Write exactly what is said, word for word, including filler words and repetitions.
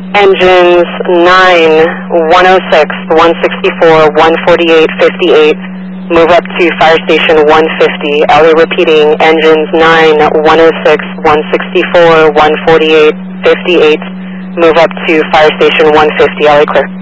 Engines nine, one oh six, one sixty-four, one forty-eight, fifty-eight, move up to Fire Station one fifty. Ellie repeating, engines nine, one oh six, one sixty-four, one forty-eight, fifty-eight, move up to Fire Station one fifty. Ellie clear.